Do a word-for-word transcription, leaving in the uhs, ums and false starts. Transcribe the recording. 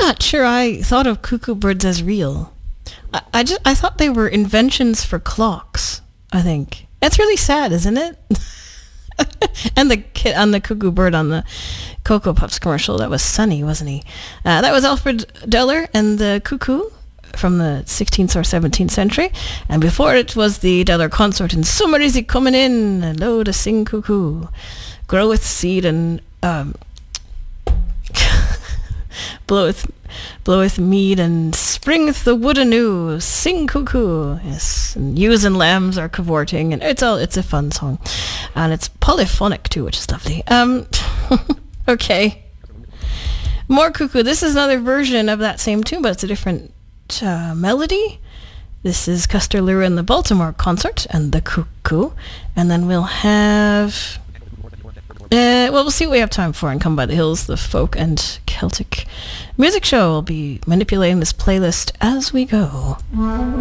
not sure I thought of cuckoo birds as real. I, I just I thought they were inventions for clocks. I think that's really sad, isn't it? And the kid on the cuckoo bird on the Cocoa Puffs commercial, that was Sonny, wasn't he? Uh, that was Alfred Deller and the Cuckoo from the sixteenth or seventeenth century. And before it was the Deller Consort in Summer Is He Comin' In, Lo to Sing Cuckoo, Groweth Seed and um, bloweth bloweth mead and springeth the wood anew, sing cuckoo. Yes, and ewes and lambs are cavorting, and it's all it's a fun song, and it's polyphonic too, which is lovely. Um, okay, more cuckoo. This is another version of that same tune, but it's a different uh, melody. This is Custer Leroy and the Baltimore Consort and the Cuckoo, and then we'll have. Uh, well, we'll see what we have time for and Come by the Hills, the folk and Celtic music show. We'll be manipulating this playlist as we go.